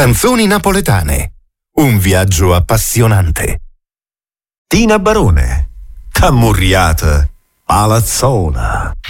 Canzoni napoletane. Un viaggio appassionante. Tina Barone, Camurriata, Palazzola.